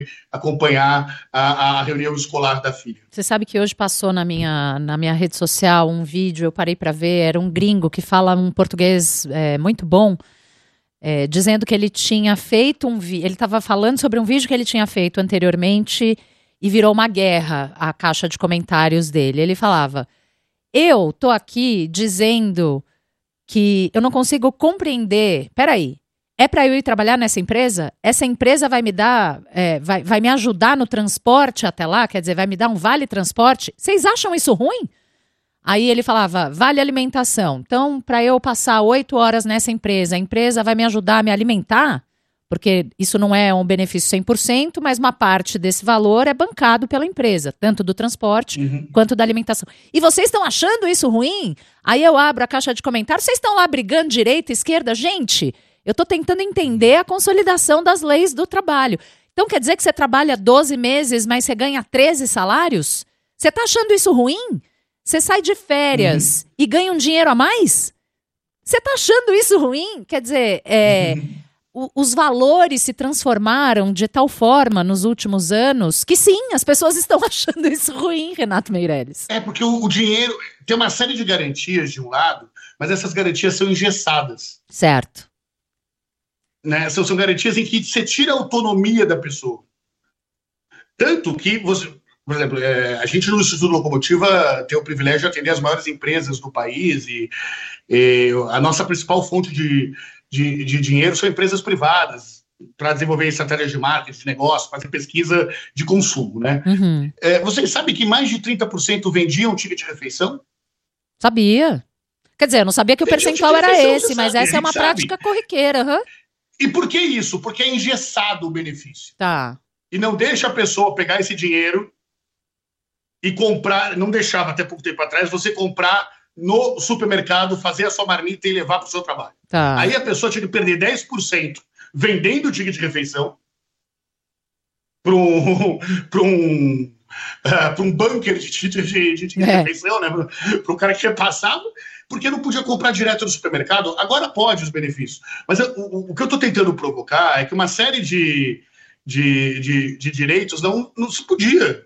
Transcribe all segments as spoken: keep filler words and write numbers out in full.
acompanhar a, a reunião escolar da filha. Você sabe que hoje passou na minha, na minha rede social um vídeo, eu parei para ver, era um gringo que fala um português é, muito bom, é, dizendo que ele tinha feito um vídeo, ele estava falando sobre um vídeo que ele tinha feito anteriormente e virou uma guerra a caixa de comentários dele. Ele falava, eu tô aqui dizendo que eu não consigo compreender, peraí, é para eu ir trabalhar nessa empresa? Essa empresa vai me dar, é, vai, vai me ajudar no transporte até lá? Quer dizer, vai me dar um vale transporte? Vocês acham isso ruim? Aí ele falava, vale alimentação. Então, para eu passar oito horas nessa empresa, a empresa vai me ajudar a me alimentar? Porque isso não é um benefício cem por cento, mas uma parte desse valor é bancado pela empresa, tanto do transporte uhum. quanto da alimentação. E vocês estão achando isso ruim? Aí eu abro a caixa de comentários, vocês estão lá brigando direita, esquerda? Gente, eu estou tentando entender a consolidação das leis do trabalho. Então quer dizer que você trabalha doze meses, mas você ganha treze salários? Você está achando isso ruim? Você sai de férias uhum. e ganha um dinheiro a mais? Você está achando isso ruim? Quer dizer, é, uhum. o, os valores se transformaram de tal forma nos últimos anos que sim, as pessoas estão achando isso ruim, Renato Meireles. É porque o, o dinheiro tem uma série de garantias de um lado, mas essas garantias são engessadas. Certo. Né? São, são garantias em que você tira a autonomia da pessoa. Tanto que você... Por exemplo, é, a gente no Instituto Locomotiva tem o privilégio de atender as maiores empresas do país e, e a nossa principal fonte de, de, de dinheiro são empresas privadas para desenvolver estratégias de marketing, de negócio, fazer pesquisa de consumo, né? Uhum. É, vocês sabem que mais de trinta por cento vendiam ticket de refeição? Sabia. Quer dizer, eu não sabia que o percentual era esse, mas essa é uma prática corriqueira. Uhum. E por que isso? Porque é engessado o benefício. Tá. E não deixa a pessoa pegar esse dinheiro e comprar, não deixava até pouco tempo atrás, você comprar no supermercado, fazer a sua marmita e levar para o seu trabalho. Tá. Aí a pessoa tinha que perder dez por cento vendendo o ticket de refeição para um, para um, uh, para um bunker de ticket de, de, de é. refeição, né? Para o cara que tinha passado, porque não podia comprar direto no supermercado. Agora pode os benefícios. Mas eu, o, o que eu estou tentando provocar é que uma série de, de, de, de direitos não, não se podia.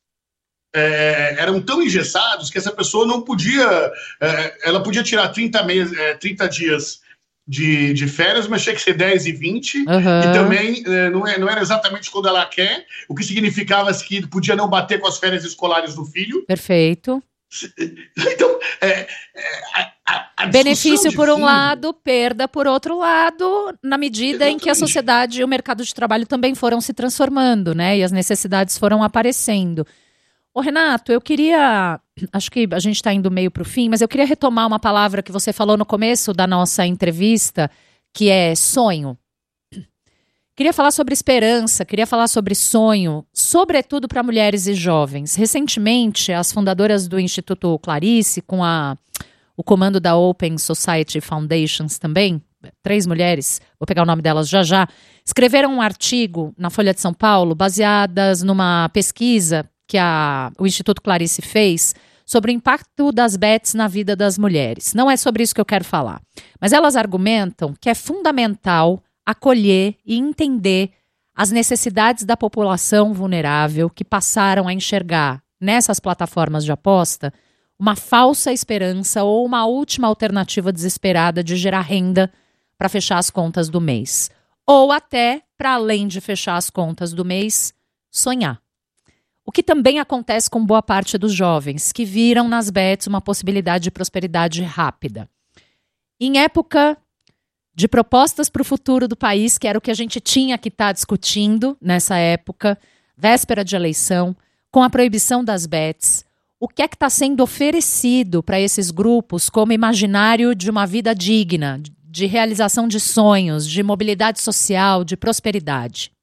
É, eram tão engessados que essa pessoa não podia, é, ela podia tirar trinta, meses, é, trinta dias de, de férias, mas tinha que ser dez e vinte, uhum. e também é, não, é, não era exatamente quando ela quer, o que significava que podia não bater com as férias escolares do filho. Perfeito. Então, é, é, a, a, a benefício por um fundo, lado, perda por outro lado, na medida exatamente. Em que a sociedade e o mercado de trabalho também foram se transformando, né, e as necessidades foram aparecendo. Ô Renato, eu queria, acho que a gente está indo meio para o fim, mas eu queria retomar uma palavra que você falou no começo da nossa entrevista, que é sonho. Queria falar sobre esperança, queria falar sobre sonho, sobretudo para mulheres e jovens. Recentemente, as fundadoras do Instituto Clarice, com a, o comando da Open Society Foundations também, três mulheres, vou pegar o nome delas já já, escreveram um artigo na Folha de São Paulo, baseadas numa pesquisa que a, o Instituto Clarice fez sobre o impacto das bets na vida das mulheres. Não é sobre isso que eu quero falar. Mas elas argumentam que é fundamental acolher e entender as necessidades da população vulnerável que passaram a enxergar nessas plataformas de aposta uma falsa esperança ou uma última alternativa desesperada de gerar renda para fechar as contas do mês. Ou até, para além de fechar as contas do mês, sonhar. O que também acontece com boa parte dos jovens, que viram nas bets uma possibilidade de prosperidade rápida. Em época de propostas para o futuro do país, que era o que a gente tinha que estar discutindo nessa época, véspera de eleição, com a proibição das bets, o que é que está sendo oferecido para esses grupos como imaginário de uma vida digna, de realização de sonhos, de mobilidade social, de prosperidade?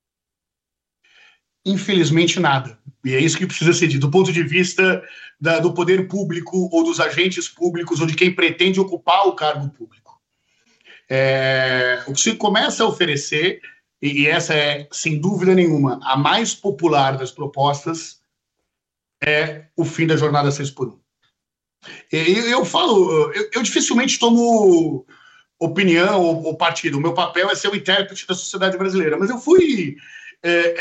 Infelizmente, nada. E é isso que precisa ser dito. Do ponto de vista da, do poder público ou dos agentes públicos ou de quem pretende ocupar o cargo público. É, o que se começa a oferecer, e, e essa é, sem dúvida nenhuma, a mais popular das propostas, é o fim da jornada seis por um. Eu, eu falo, eu, eu dificilmente tomo opinião ou, ou partido. O meu papel é ser o intérprete da sociedade brasileira. Mas eu fui... É,